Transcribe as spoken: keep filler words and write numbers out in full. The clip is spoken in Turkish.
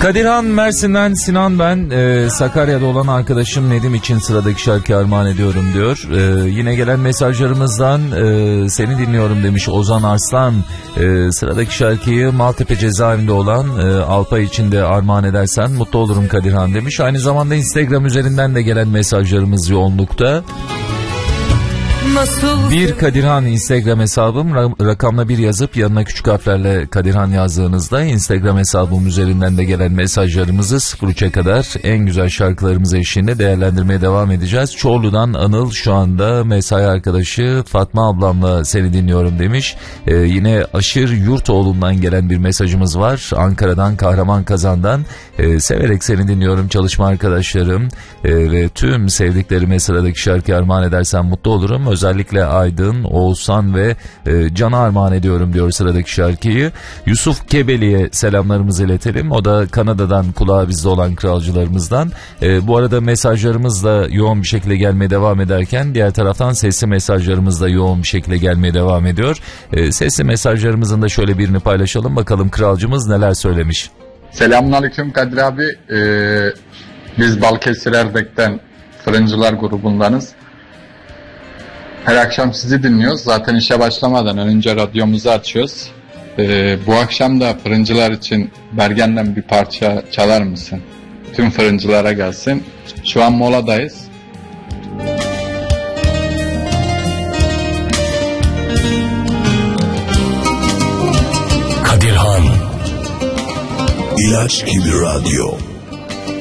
Kadirhan Mersin'den, Sinan ben. Ee, Sakarya'da olan arkadaşım Nedim için sıradaki şarkı armağan ediyorum diyor. Ee, yine gelen mesajlarımızdan e, seni dinliyorum demiş Ozan Arslan. Ee, sıradaki şarkıyı Maltepe cezaevinde olan e, Alpay için de armağan edersen mutlu olurum Kadirhan demiş. Aynı zamanda Instagram üzerinden de gelen mesajlarımız yoğunlukta. Bir Kadirhan Instagram hesabım, rakamla bir yazıp yanına küçük harflerle Kadirhan yazdığınızda Instagram hesabım üzerinden de gelen mesajlarımızı sıfır üçe kadar en güzel şarkılarımız eşliğinde değerlendirmeye devam edeceğiz. Çorlu'dan Anıl şu anda mesai arkadaşı Fatma ablamla seni dinliyorum demiş. Ee, yine Aşır Yurtoğlu'ndan gelen bir mesajımız var. Ankara'dan Kahraman Kazan'dan ee, severek seni dinliyorum çalışma arkadaşlarım ee, ve tüm sevdiklerime sıradaki şarkı armağan edersen mutlu olurum. Özellikle Aydın, Oğuzhan ve e, Can'a armağan ediyorum diyor sıradaki şarkıyı. Yusuf Kebeli'ye selamlarımızı iletelim. O da Kanada'dan kulağı bizde olan kralcılarımızdan. E, bu arada mesajlarımız da yoğun bir şekilde gelmeye devam ederken diğer taraftan sesli mesajlarımız da yoğun bir şekilde gelmeye devam ediyor. E, sesli mesajlarımızın da şöyle birini paylaşalım. Bakalım kralcımız neler söylemiş. Selamünaleyküm Kadir abi. Ee, biz Balıkesir Erdek'ten Fırıncılar grubundanız. Her akşam sizi dinliyoruz. Zaten işe başlamadan önce radyomuzu açıyoruz. Ee, bu akşam da fırıncılar için Bergen'den bir parça çalar mısın? Tüm fırıncılara gelsin. Şu an moladayız. Kadirhan İlaç gibi radyo.